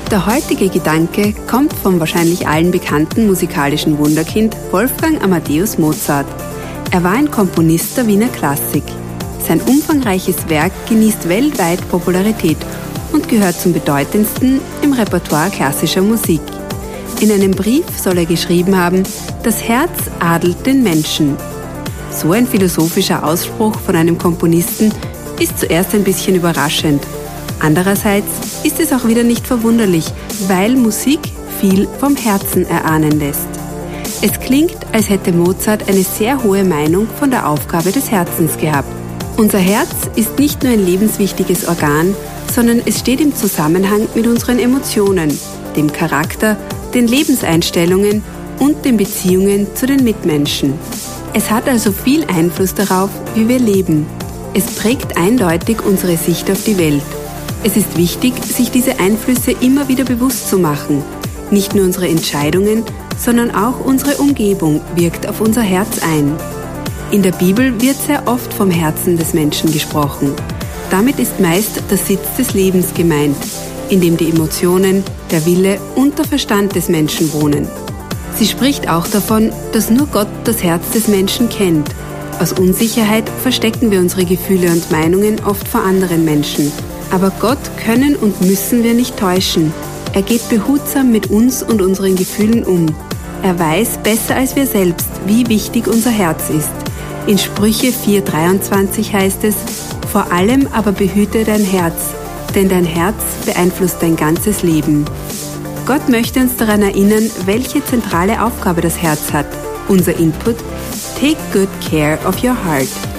Der heutige Gedanke kommt vom wahrscheinlich allen bekannten musikalischen Wunderkind Wolfgang Amadeus Mozart. Er war ein Komponist der Wiener Klassik. Sein umfangreiches Werk genießt weltweit Popularität und gehört zum bedeutendsten im Repertoire klassischer Musik. In einem Brief soll er geschrieben haben: Das Herz adelt den Menschen. So ein philosophischer Ausspruch von einem Komponisten ist zuerst ein bisschen überraschend. Andererseits ist es auch wieder nicht verwunderlich, weil Musik viel vom Herzen erahnen lässt. Es klingt, als hätte Mozart eine sehr hohe Meinung von der Aufgabe des Herzens gehabt. Unser Herz ist nicht nur ein lebenswichtiges Organ, sondern es steht im Zusammenhang mit unseren Emotionen, dem Charakter, den Lebenseinstellungen und den Beziehungen zu den Mitmenschen. Es hat also viel Einfluss darauf, wie wir leben. Es prägt eindeutig unsere Sicht auf die Welt. Es ist wichtig, sich diese Einflüsse immer wieder bewusst zu machen. Nicht nur unsere Entscheidungen, sondern auch unsere Umgebung wirkt auf unser Herz ein. In der Bibel wird sehr oft vom Herzen des Menschen gesprochen. Damit ist meist der Sitz des Lebens gemeint, in dem die Emotionen, der Wille und der Verstand des Menschen wohnen. Sie spricht auch davon, dass nur Gott das Herz des Menschen kennt. Aus Unsicherheit verstecken wir unsere Gefühle und Meinungen oft vor anderen Menschen. Aber Gott können und müssen wir nicht täuschen. Er geht behutsam mit uns und unseren Gefühlen um. Er weiß besser als wir selbst, wie wichtig unser Herz ist. In Sprüche 4,23 heißt es: Vor allem aber behüte dein Herz, denn dein Herz beeinflusst dein ganzes Leben. Gott möchte uns daran erinnern, welche zentrale Aufgabe das Herz hat. Unser Input: Take good care of your heart.